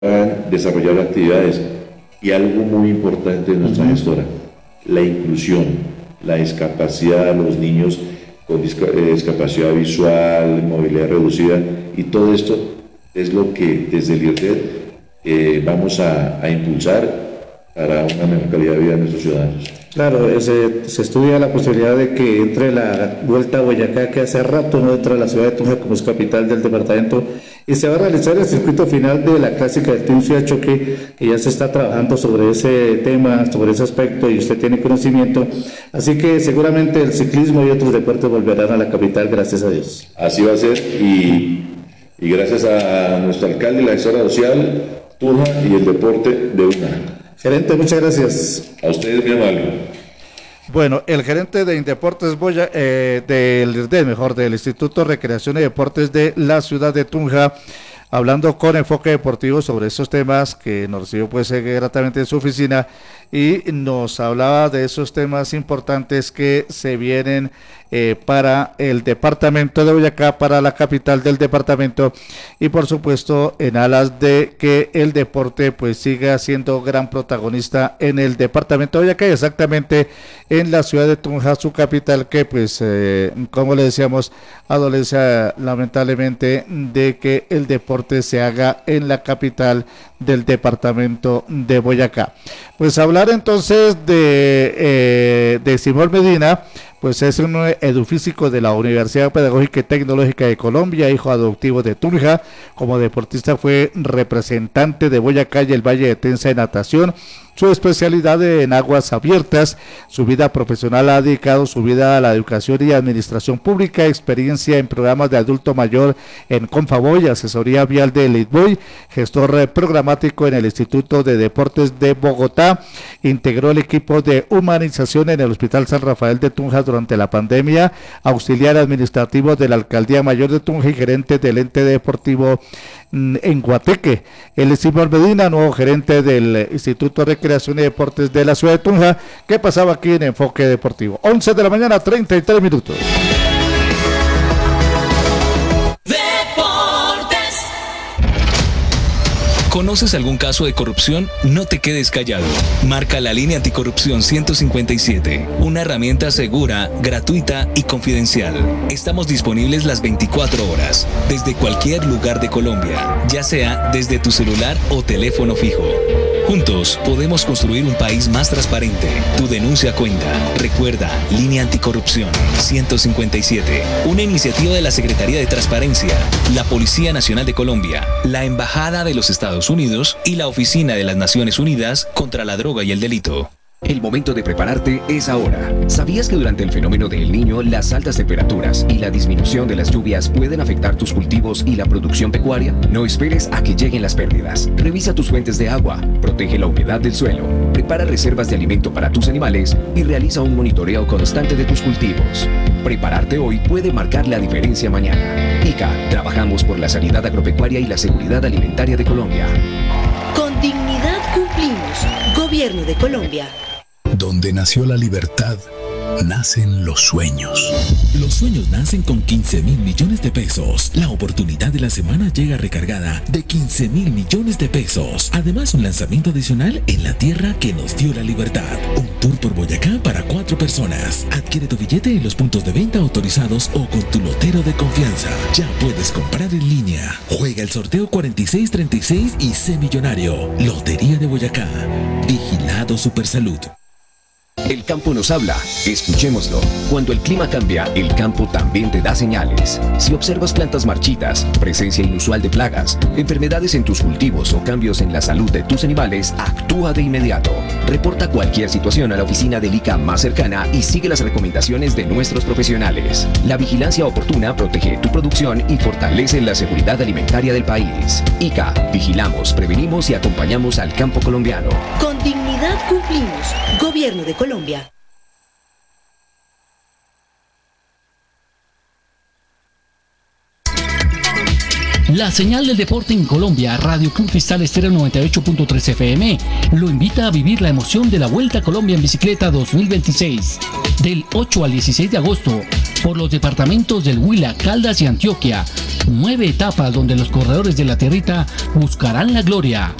desarrollar actividades. Y algo muy importante de nuestra gestora, la inclusión, la discapacidad de los niños con discapacidad visual, movilidad reducida, y todo esto es lo que desde el IRDED vamos a impulsar para una mejor calidad de vida de nuestros ciudadanos. Claro, se estudia la posibilidad de que entre la Vuelta a Boyacá, que hace rato no entra a la ciudad de Tunja como es capital del departamento, y se va a realizar el circuito final de la clásica del Team Ciudad Choque, que ya se está trabajando sobre ese tema, sobre ese aspecto, y usted tiene conocimiento, así que seguramente el ciclismo y otros deportes volverán a la capital, gracias a Dios. Así va a ser, y gracias a nuestro alcalde, la gestora social, Tunja y el deporte de una. Gerente, muchas gracias. A ustedes, mi amable. Bueno, el gerente de Indeportes del Instituto de Recreación y Deportes de la ciudad de Tunja, hablando con Enfoque Deportivo sobre esos temas que nos recibió pues gratamente en su oficina, y nos hablaba de esos temas importantes que se vienen para el departamento de Boyacá, para la capital del departamento, y por supuesto en alas de que el deporte pues siga siendo gran protagonista en el departamento de Boyacá, y exactamente en la ciudad de Tunja, su capital, que pues como le decíamos, adolece lamentablemente de que el deporte se haga en la capital del departamento de Boyacá. Pues hablar entonces de Simón Medina, pues es un edufísico de la Universidad Pedagógica y Tecnológica de Colombia, hijo adoptivo de Tunja. Como deportista fue representante de Boyacá y el Valle de Tensa en natación. Su especialidad en aguas abiertas. Su vida profesional ha dedicado su vida a la educación y administración pública, experiencia en programas de adulto mayor en Confavoy, asesoría vial de Litboy, gestor programático en el Instituto de Deportes de Bogotá. Integró el equipo de humanización en el Hospital San Rafael de Tunja durante la pandemia, auxiliar administrativo de la Alcaldía Mayor de Tunja y gerente del ente deportivo en Guateque. Él es Simón Medina, nuevo gerente del Instituto de Recreación y Deportes de la ciudad de Tunja. ¿Qué pasaba aquí en Enfoque Deportivo? 11 de la mañana, 33 minutos. ¿Conoces algún caso de corrupción? No te quedes callado. Marca la línea anticorrupción 157, una herramienta segura, gratuita y confidencial. Estamos disponibles las 24 horas, desde cualquier lugar de Colombia, ya sea desde tu celular o teléfono fijo. Juntos podemos construir un país más transparente. Tu denuncia cuenta. Recuerda, Línea Anticorrupción 157, una iniciativa de la Secretaría de Transparencia, la Policía Nacional de Colombia, la Embajada de los Estados Unidos y la Oficina de las Naciones Unidas contra la Droga y el Delito. El momento de prepararte es ahora. ¿Sabías que durante el fenómeno del Niño, las altas temperaturas y la disminución de las lluvias pueden afectar tus cultivos y la producción pecuaria? No esperes a que lleguen las pérdidas. Revisa tus fuentes de agua, protege la humedad del suelo, prepara reservas de alimento para tus animales y realiza un monitoreo constante de tus cultivos. Prepararte hoy puede marcar la diferencia mañana. ICA, trabajamos por la sanidad agropecuaria y la seguridad alimentaria de Colombia. Con dignidad cumplimos. Gobierno de Colombia. Donde nació la libertad, nacen los sueños. Los sueños nacen con 15.000 millones de pesos. La oportunidad de la semana llega recargada de 15.000 millones de pesos. Además, un lanzamiento adicional en la tierra que nos dio la libertad. Un tour por Boyacá para 4 personas. Adquiere tu billete en los puntos de venta autorizados o con tu lotero de confianza. Ya puedes comprar en línea. Juega el sorteo 4636 y sé millonario. Lotería de Boyacá. Vigilado Supersalud. El campo nos habla, escuchémoslo. Cuando el clima cambia, el campo también te da señales. Si observas plantas marchitas, presencia inusual de plagas, enfermedades en tus cultivos o cambios en la salud de tus animales, actúa de inmediato. Reporta cualquier situación a la oficina del ICA más cercana y sigue las recomendaciones de nuestros profesionales. La vigilancia oportuna protege tu producción y fortalece la seguridad alimentaria del país. ICA, vigilamos, prevenimos y acompañamos al campo colombiano. Con dignidad cumplimos. Gobierno de Colombia. La señal del deporte en Colombia, Radio Club Cristal Estéreo 98.3 FM, lo invita a vivir la emoción de la Vuelta a Colombia en Bicicleta 2026, del 8 al 16 de agosto, por los departamentos del Huila, Caldas y Antioquia. 9 etapas donde los corredores de la tierrita buscarán la gloria.